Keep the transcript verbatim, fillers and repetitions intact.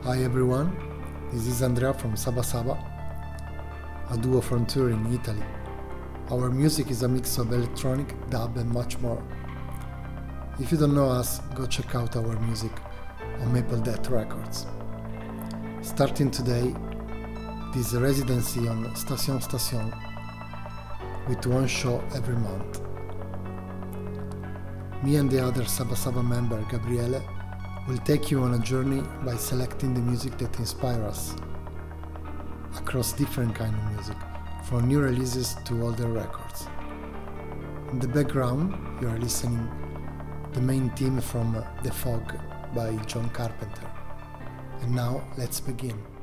Hi everyone, this is Andrea from Saba Saba, a duo from Turin, Italy. Our music is a mix of electronic, dub and much more. If you don't know us, go check out our music on Maple Death Records. Starting today, this residency on Station Station with one show every month. Me and the other Saba Saba member, Gabriele, will take you on a journey by selecting the music that inspires us across different kinds of music, from new releases to older records. In the background, you are listening the main theme from The Fog by John Carpenter. And now, let's begin.